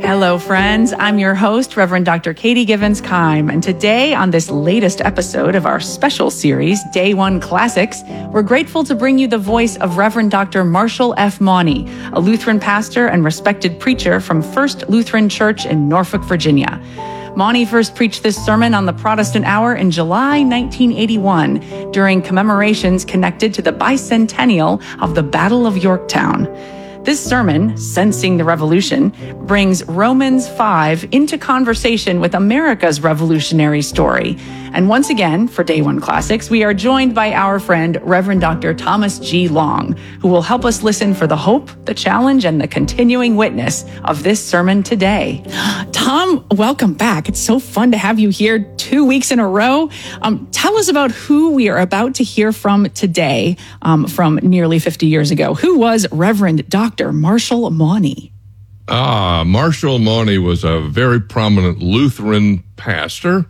Hello, friends. I'm your host, Reverend Dr. Katie Givens-Keim, and today on this latest episode of our special series, Day One Classics, we're grateful to bring you the voice of Reverend Dr. Marshall F. Mauney, a Lutheran pastor and respected preacher from First Lutheran Church in Norfolk, Virginia. Mauney first preached this sermon on the Protestant Hour in July 1981 during commemorations connected to the bicentennial of the Battle of Yorktown. This sermon, Sensing the Revolution, brings Romans 5 into conversation with America's revolutionary story. And once again, for Day One Classics, we are joined by our friend, Reverend Dr. Thomas G. Long, who will help us listen for the hope, the challenge, and the continuing witness of this sermon today. Tom, welcome back. It's so fun to have you here 2 weeks in a row. Tell us about who we are about to hear from today, from nearly 50 years ago. Who was Reverend Dr. Marshall Mauney? Marshall Mauney was a very prominent Lutheran pastor.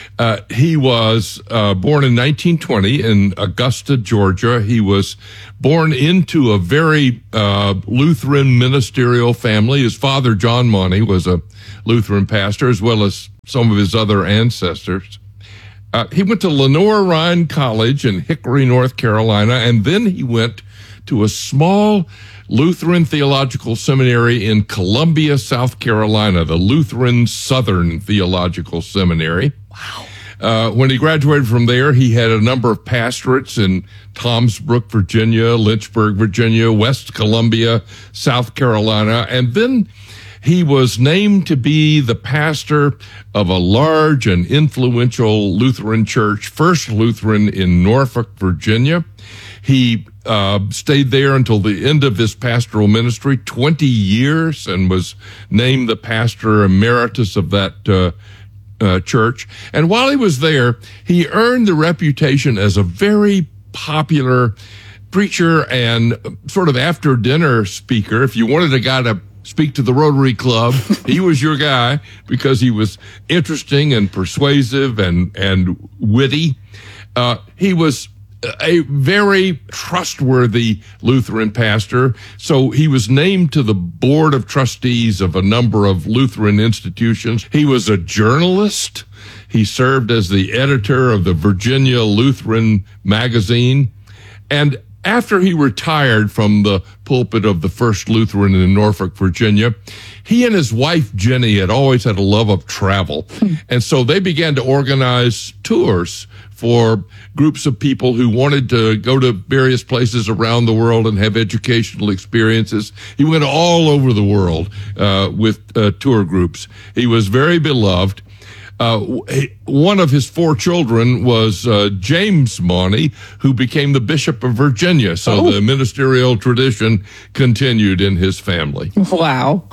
He was born in 1920 in Augusta, Georgia. He was born into a very Lutheran ministerial family. His father, John Mauney, was a Lutheran pastor, as well as some of his other ancestors. He went to Lenoir-Rhyne College in Hickory, North Carolina, and then he went to a small Lutheran Theological Seminary in Columbia, South Carolina, the Lutheran Southern Theological Seminary. Wow. When he graduated from there, he had a number of pastorates in Tomsbrook, Virginia, Lynchburg, Virginia, West Columbia, South Carolina, and then he was named to be the pastor of a large and influential Lutheran church, First Lutheran in Norfolk, Virginia. He stayed there until the end of his pastoral ministry, 20 years, and was named the pastor emeritus of that church. And while he was there, he earned the reputation as a very popular preacher and sort of after-dinner speaker. If you wanted a guy to speak to the Rotary Club, he was your guy because he was interesting and persuasive and witty. He was a very trustworthy Lutheran pastor. So he was named to the board of trustees of a number of Lutheran institutions. He was a journalist. He served as the editor of the Virginia Lutheran magazine. And after he retired from the pulpit of the First Lutheran in Norfolk, Virginia, he and his wife, Jenny, had always had a love of travel. And so they began to organize tours for groups of people who wanted to go to various places around the world and have educational experiences. He went all over the world with tour groups. He was very beloved. One of his four children was James Mauney, who became the Bishop of Virginia. So the ministerial tradition continued in his family. Wow.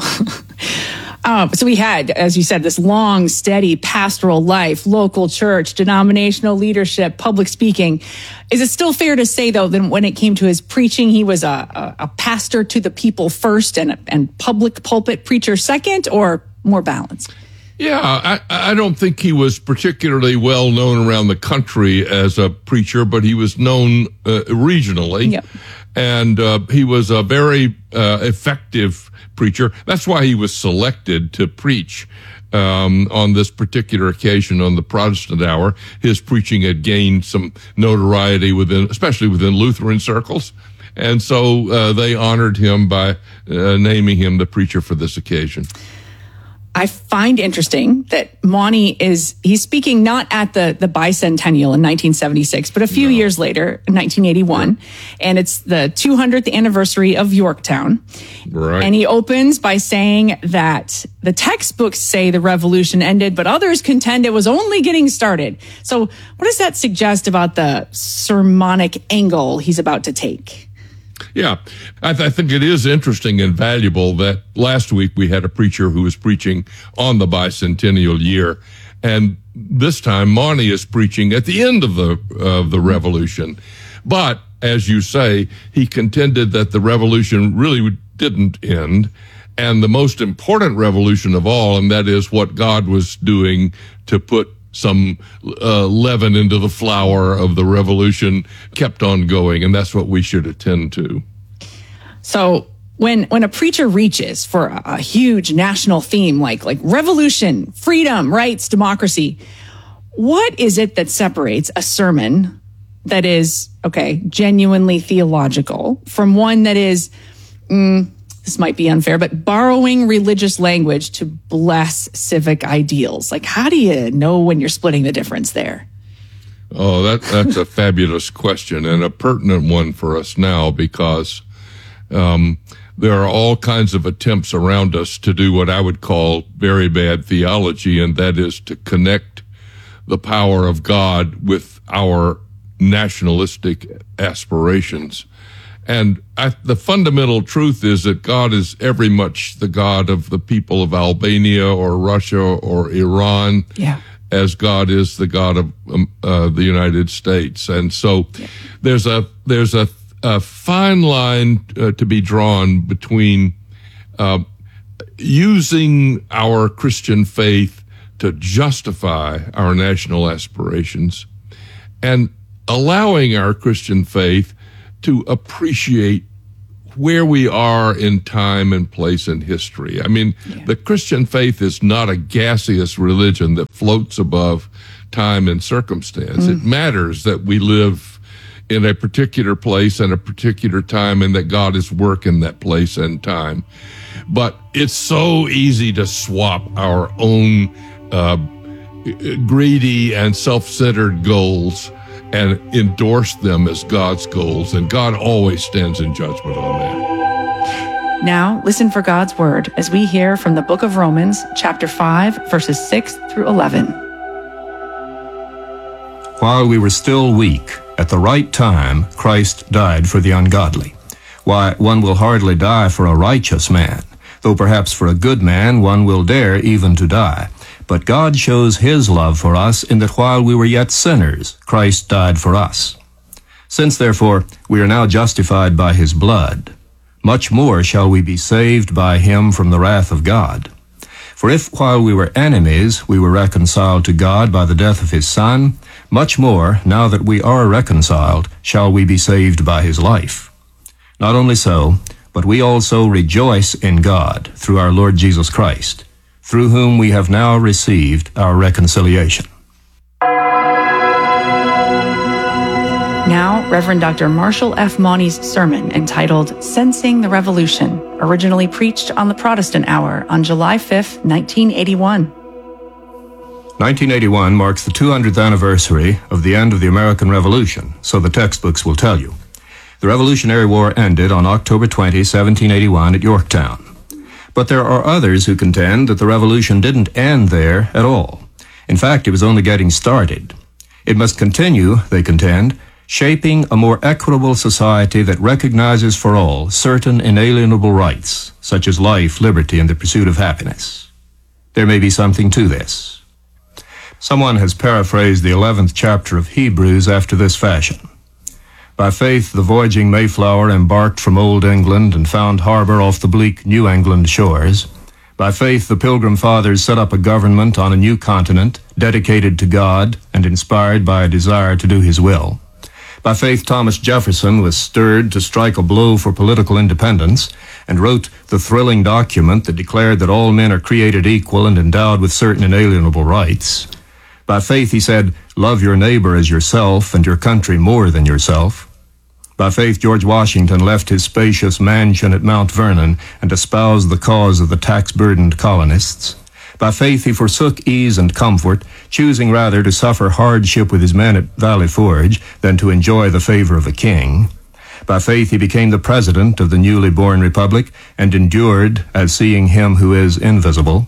So we had, as you said, this long, steady pastoral life, local church, denominational leadership, public speaking. Is it still fair to say, though, that when it came to his preaching, he was a pastor to the people first and public pulpit preacher second, or more balanced? Yeah, I don't think he was particularly well known around the country as a preacher, but he was known regionally. Yep. And he was a very effective preacher. That's why he was selected to preach on this particular occasion on the Protestant Hour. His preaching had gained some notoriety especially within Lutheran circles. And so they honored him by naming him the preacher for this occasion. I find interesting that Mauney he's speaking not at the bicentennial in 1976, but a few years later, in 1981, and it's the 200th anniversary of Yorktown. Right. And he opens by saying that the textbooks say the revolution ended, but others contend it was only getting started. So what does that suggest about the sermonic angle he's about to take? Yeah, I think it is interesting and valuable that last week we had a preacher who was preaching on the bicentennial year, and this time Mauney is preaching at the end of the revolution. But as you say, he contended that the revolution really didn't end, and the most important revolution of all, and that is what God was doing to put some leaven into the flour of the revolution, kept on going, and that's what we should attend to. So When a preacher reaches for a huge national theme like revolution, freedom, rights, democracy, what is it that separates a sermon that is, genuinely theological from one that is, this might be unfair, but borrowing religious language to bless civic ideals? Like, how do you know when you're splitting the difference there? Oh, that's a fabulous question and a pertinent one for us now, because there are all kinds of attempts around us to do what I would call very bad theology, and that is to connect the power of God with our nationalistic aspirations. And the fundamental truth is that God is every much the God of the people of Albania or Russia or Iran, as God is the God of the United States. And so there's a fine line to be drawn between using our Christian faith to justify our national aspirations and allowing our Christian faith to appreciate where we are in time and place in history. I mean, the Christian faith is not a gaseous religion that floats above time and circumstance. It matters that we live in a particular place and a particular time, and that God is working that place and time. But it's so easy to swap our own greedy and self-centered goals and endorse them as God's goals, and God always stands in judgment on that. Now, listen for God's word as we hear from the book of Romans, chapter 5, verses 6 through 11. While we were still weak, at the right time, Christ died for the ungodly. Why, one will hardly die for a righteous man, though perhaps for a good man one will dare even to die. But God shows his love for us in that while we were yet sinners, Christ died for us. Since, therefore, we are now justified by his blood, much more shall we be saved by him from the wrath of God. For if, while we were enemies, we were reconciled to God by the death of his Son, much more, now that we are reconciled, shall we be saved by his life. Not only so, but we also rejoice in God through our Lord Jesus Christ, through whom we have now received our reconciliation. Now, Reverend Dr. Marshall F. Mauney's sermon entitled Sensing the Revolution, originally preached on the Protestant Hour on July 5th, 1981. 1981 marks the 200th anniversary of the end of the American Revolution, so the textbooks will tell you. The Revolutionary War ended on October 20, 1781 at Yorktown. But there are others who contend that the revolution didn't end there at all. In fact, it was only getting started. It must continue, they contend, shaping a more equitable society that recognizes for all certain inalienable rights, such as life, liberty, and the pursuit of happiness. There may be something to this. Someone has paraphrased the 11th chapter of Hebrews after this fashion. By faith, the voyaging Mayflower embarked from Old England and found harbor off the bleak New England shores. By faith, the Pilgrim Fathers set up a government on a new continent, dedicated to God and inspired by a desire to do his will. By faith, Thomas Jefferson was stirred to strike a blow for political independence and wrote the thrilling document that declared that all men are created equal and endowed with certain inalienable rights. By faith, he said, love your neighbor as yourself and your country more than yourself. By faith, George Washington left his spacious mansion at Mount Vernon and espoused the cause of the tax-burdened colonists. By faith, he forsook ease and comfort, choosing rather to suffer hardship with his men at Valley Forge than to enjoy the favor of a king. By faith, he became the president of the newly born republic and endured as seeing him who is invisible.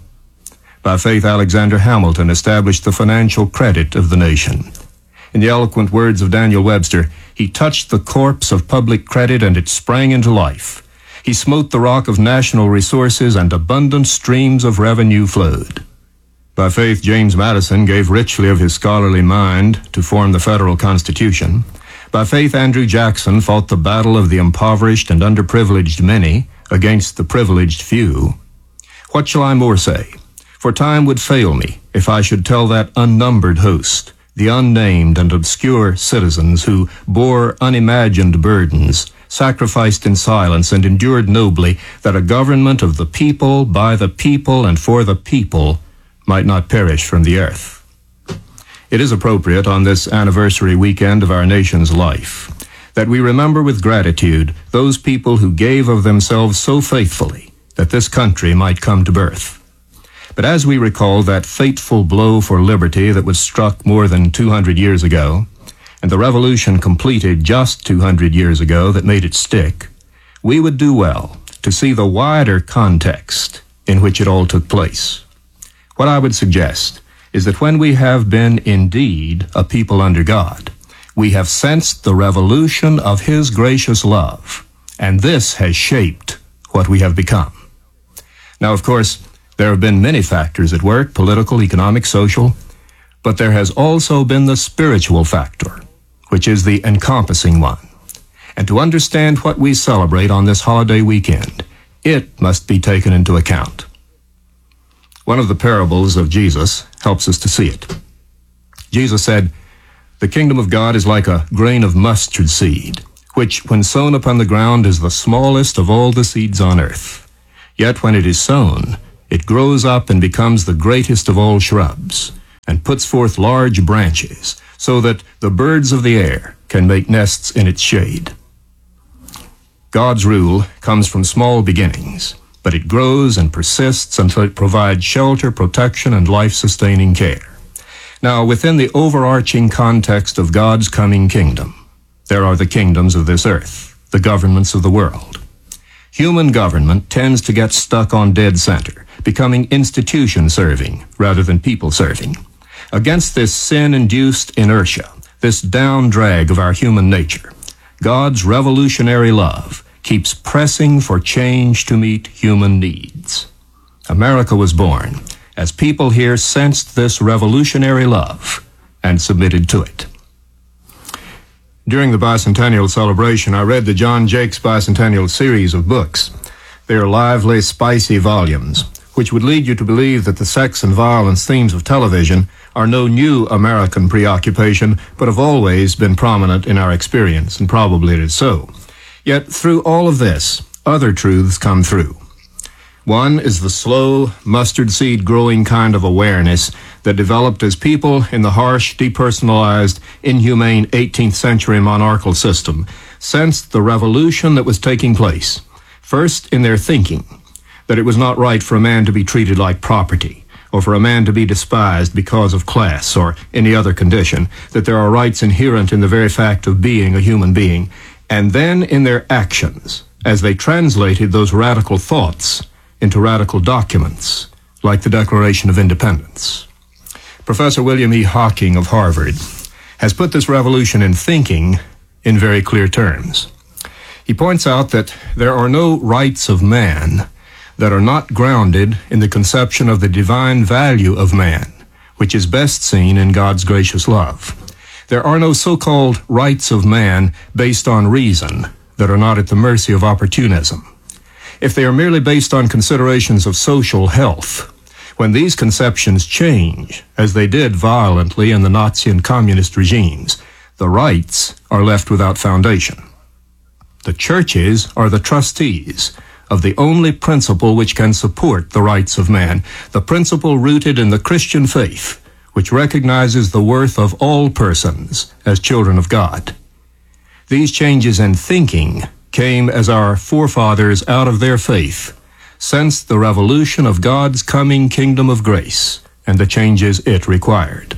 By faith, Alexander Hamilton established the financial credit of the nation. In the eloquent words of Daniel Webster, he touched the corpse of public credit and it sprang into life. He smote the rock of national resources and abundant streams of revenue flowed. By faith, James Madison gave richly of his scholarly mind to form the federal Constitution. By faith, Andrew Jackson fought the battle of the impoverished and underprivileged many against the privileged few. What shall I more say? For time would fail me if I should tell that unnumbered host, the unnamed and obscure citizens who bore unimagined burdens, sacrificed in silence, and endured nobly, that a government of the people, by the people, and for the people might not perish from the earth. It is appropriate on this anniversary weekend of our nation's life that we remember with gratitude those people who gave of themselves so faithfully that this country might come to birth. But as we recall that fateful blow for liberty that was struck more than 200 years ago, and the revolution completed just 200 years ago that made it stick, we would do well to see the wider context in which it all took place. What I would suggest is that when we have been indeed a people under God, we have sensed the revolution of His gracious love, and this has shaped what we have become. Now, of course, there have been many factors at work, political, economic, social, but there has also been the spiritual factor, which is the encompassing one. And to understand what we celebrate on this holiday weekend, it must be taken into account. One of the parables of Jesus helps us to see it. Jesus said, "The kingdom of God is like a grain of mustard seed, which, when sown upon the ground, is the smallest of all the seeds on earth. Yet when it is sown, it grows up and becomes the greatest of all shrubs, and puts forth large branches, so that the birds of the air can make nests in its shade." God's rule comes from small beginnings, but it grows and persists until it provides shelter, protection, and life-sustaining care. Now, within the overarching context of God's coming kingdom, there are the kingdoms of this earth, the governments of the world. Human government tends to get stuck on dead center, becoming institution-serving rather than people-serving. Against this sin-induced inertia, this down-drag of our human nature, God's revolutionary love keeps pressing for change to meet human needs. America was born as people here sensed this revolutionary love and submitted to it. During the bicentennial celebration, I read the John Jakes Bicentennial series of books. They are lively, spicy volumes, which would lead you to believe that the sex and violence themes of television are no new American preoccupation, but have always been prominent in our experience, and probably it is so. Yet through all of this, other truths come through. One is the slow, mustard seed growing kind of awareness that developed as people in the harsh, depersonalized, inhumane 18th century monarchical system sensed the revolution that was taking place, first in their thinking, that it was not right for a man to be treated like property, or for a man to be despised because of class or any other condition, that there are rights inherent in the very fact of being a human being, and then in their actions, as they translated those radical thoughts into radical documents, like the Declaration of Independence. Professor William E. Hocking of Harvard has put this revolution in thinking in very clear terms. He points out that there are no rights of man that are not grounded in the conception of the divine value of man, which is best seen in God's gracious love. There are no so-called rights of man based on reason that are not at the mercy of opportunism. If they are merely based on considerations of social health, when these conceptions change, as they did violently in the Nazi and communist regimes, the rights are left without foundation. The churches are the trustees of the only principle which can support the rights of man, the principle rooted in the Christian faith, which recognizes the worth of all persons as children of God. These changes in thinking came as our forefathers out of their faith sensed the revolution of God's coming kingdom of grace and the changes it required.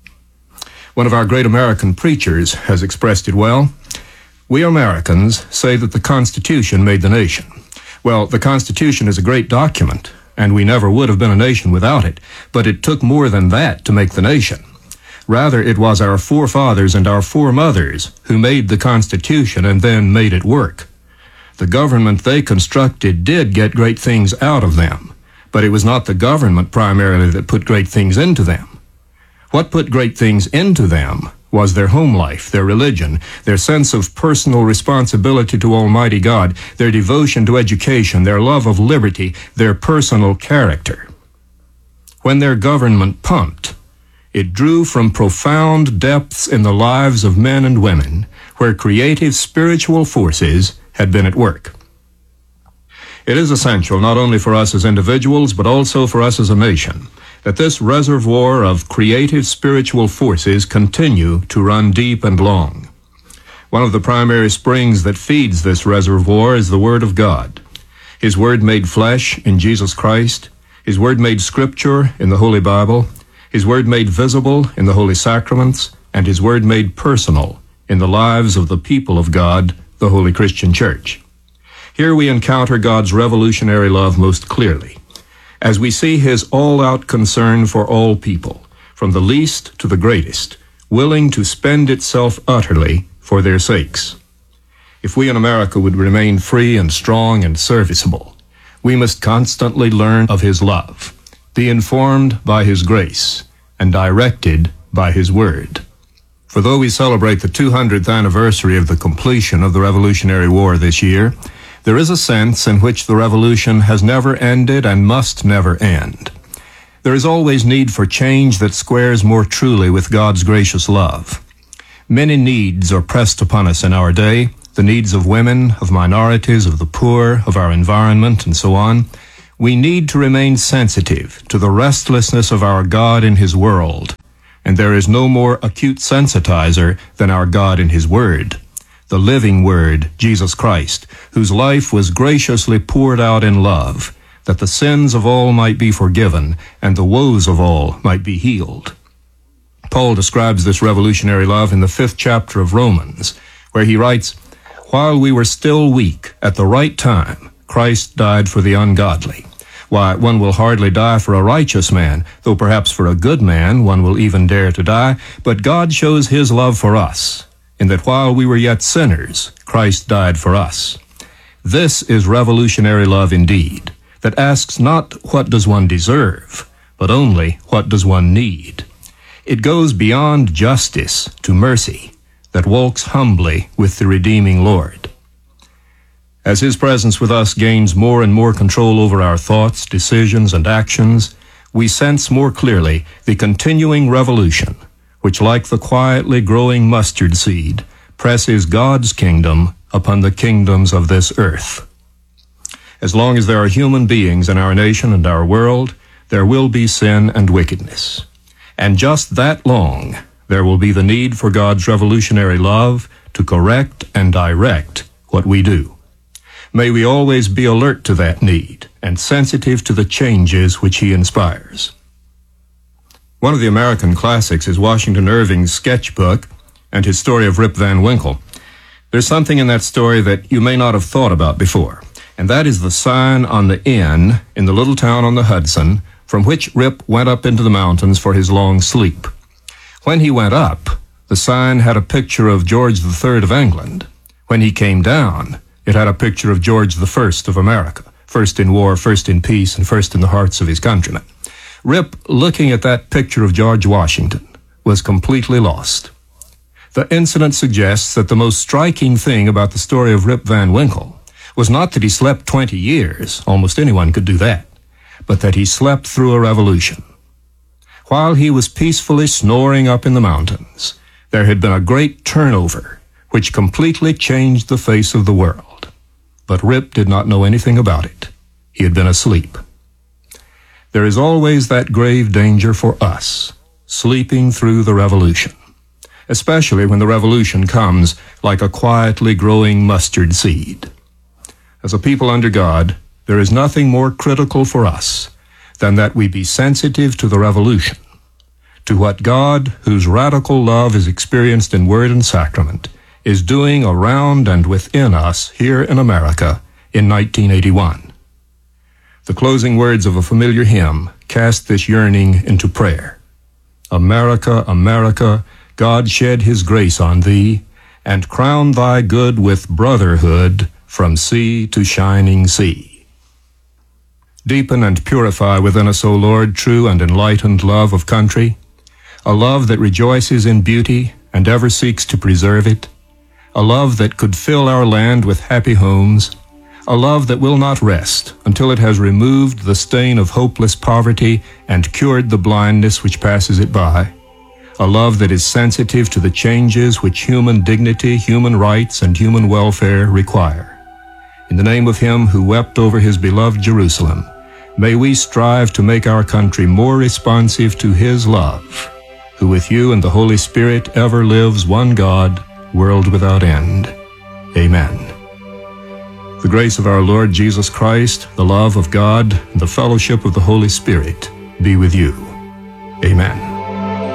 One of our great American preachers has expressed it well. We Americans say that the Constitution made the nation. Well, the Constitution is a great document, and we never would have been a nation without it, but it took more than that to make the nation. Rather, it was our forefathers and our foremothers who made the Constitution and then made it work. The government they constructed did get great things out of them, but it was not the government primarily that put great things into them. What put great things into them was their home life, their religion, their sense of personal responsibility to Almighty God, their devotion to education, their love of liberty, their personal character. When their government pumped, it drew from profound depths in the lives of men and women, where creative spiritual forces had been at work. It is essential, not only for us as individuals, but also for us as a nation, that this reservoir of creative spiritual forces continue to run deep and long. One of the primary springs that feeds this reservoir is the Word of God. His Word made flesh in Jesus Christ, His Word made Scripture in the Holy Bible, His Word made visible in the Holy Sacraments, and His Word made personal in the lives of the people of God, the Holy Christian Church. Here we encounter God's revolutionary love most clearly, as we see His all-out concern for all people, from the least to the greatest, willing to spend itself utterly for their sakes. If we in America would remain free and strong and serviceable, we must constantly learn of His love, be informed by His grace, and directed by His Word. For though we celebrate the 200th anniversary of the completion of the Revolutionary War this year, there is a sense in which the revolution has never ended and must never end. There is always need for change that squares more truly with God's gracious love. Many needs are pressed upon us in our day, the needs of women, of minorities, of the poor, of our environment, and so on. We need to remain sensitive to the restlessness of our God in His world, and there is no more acute sensitizer than our God in His Word, the living Word, Jesus Christ, whose life was graciously poured out in love, that the sins of all might be forgiven and the woes of all might be healed. Paul describes this revolutionary love in the 5th chapter of Romans, where he writes, "While we were still weak, at the right time, Christ died for the ungodly. Why, one will hardly die for a righteous man, though perhaps for a good man one will even dare to die, but God shows His love for us, in that while we were yet sinners, Christ died for us." This is revolutionary love indeed, that asks not what does one deserve, but only what does one need. It goes beyond justice to mercy, that walks humbly with the redeeming Lord. As His presence with us gains more and more control over our thoughts, decisions, and actions, we sense more clearly the continuing revolution, which, like the quietly growing mustard seed, presses God's kingdom upon the kingdoms of this earth. As long as there are human beings in our nation and our world, there will be sin and wickedness. And just that long, there will be the need for God's revolutionary love to correct and direct what we do. May we always be alert to that need and sensitive to the changes which He inspires. One of the American classics is Washington Irving's sketchbook and his story of Rip Van Winkle. There's something in that story that you may not have thought about before, and that is the sign on the inn in the little town on the Hudson from which Rip went up into the mountains for his long sleep. When he went up, the sign had a picture of George III of England. When he came down, it had a picture of George I of America, first in war, first in peace, and first in the hearts of his countrymen. Rip, looking at that picture of George Washington, was completely lost. The incident suggests that the most striking thing about the story of Rip Van Winkle was not that he slept 20 years, almost anyone could do that, but that he slept through a revolution. While he was peacefully snoring up in the mountains, there had been a great turnover which completely changed the face of the world. But Rip did not know anything about it. He had been asleep. There is always that grave danger for us, sleeping through the revolution, especially when the revolution comes like a quietly growing mustard seed. As a people under God, there is nothing more critical for us than that we be sensitive to the revolution, to what God, whose radical love is experienced in word and sacrament, is doing around and within us here in America in 1981. The closing words of a familiar hymn cast this yearning into prayer. America, America, God shed His grace on thee, and crown thy good with brotherhood from sea to shining sea. Deepen and purify within us, O Lord, true and enlightened love of country, a love that rejoices in beauty and ever seeks to preserve it, a love that could fill our land with happy homes, a love that will not rest until it has removed the stain of hopeless poverty and cured the blindness which passes it by, a love that is sensitive to the changes which human dignity, human rights, and human welfare require. In the name of him who wept over his beloved Jerusalem, may we strive to make our country more responsive to his love, who with you and the Holy Spirit ever lives one God, world without end. Amen. The grace of our Lord Jesus Christ, the love of God, and the fellowship of the Holy Spirit be with you. Amen.